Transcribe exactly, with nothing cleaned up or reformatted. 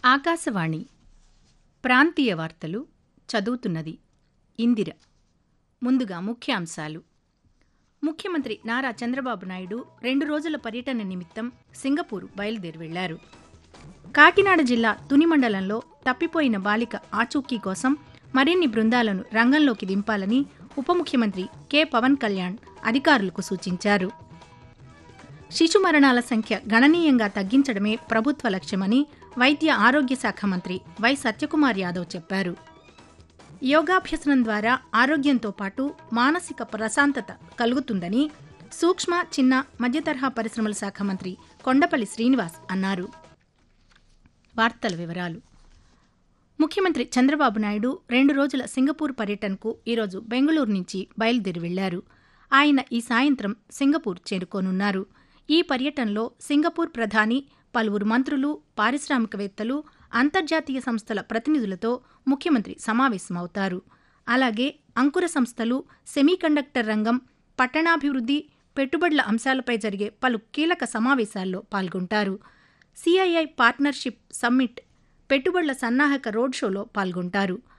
ఆకాశవాణి ప్రాంతీయ వార్తలు చదువుతున్నది ఇందిర. ముందుగా ముఖ్యాంశాలు. ముఖ్యమంత్రి నారా చంద్రబాబు నాయుడు రెండు రోజుల పర్యటన నిమిత్తం సింగపూర్ బయలుదేరి వెళ్లారు. కాకినాడ జిల్లా తుని మండలంలో తప్పిపోయిన బాలిక ఆచూకీ కోసం మరిన్ని బృందాలను రంగంలోకి దింపాలని ఉప ముఖ్యమంత్రి కె పవన్ కళ్యాణ్ అధికారులకు సూచించారు. శిశు మరణాల సంఖ్య గణనీయంగా తగ్గించడమే ప్రభుత్వ లక్ష్యమని వైద్య ఆరోగ్య శాఖ మంత్రి వై సత్యకుమార్ యాదవ్ చెప్పారు. యోగాభ్యసనం ద్వారా ఆరోగ్యంతో పాటు మానసిక ప్రశాంతత కలుగుతుందని సూక్ష్మ, చిన్న, మధ్యతరహా పరిశ్రమల శాఖ మంత్రి కొండపల్లి శ్రీనివాస్ అన్నారు. వార్తల వివరాలు. ముఖ్యమంత్రి చంద్రబాబు నాయుడు రెండు రోజుల సింగపూర్ పర్యటనకు ఈరోజు బెంగళూరు నుంచి బయలుదేరి వెళ్లారు. ఆయన ఈ సాయంత్రం సింగపూర్ చేరుకోనున్నారు. ఈ పర్యటనలో సింగపూర్ ప్రధాని, పలువురు మంత్రులు, పారిశ్రామికవేత్తలు, అంతర్జాతీయ సంస్థల ప్రతినిధులతో ముఖ్యమంత్రి సమావేశమవుతారు. అలాగే అంకుర సంస్థలు, సెమీకండక్టర్ రంగం, పట్టణాభివృద్ధి, పెట్టుబడుల అంశాలపై జరిగే పలు కీలక సమావేశాల్లో పాల్గొంటారు. సిఐఐ పార్ట్నర్షిప్ సమ్మిట్, పెట్టుబడుల సన్నాహక రోడ్ షోలో పాల్గొంటారు.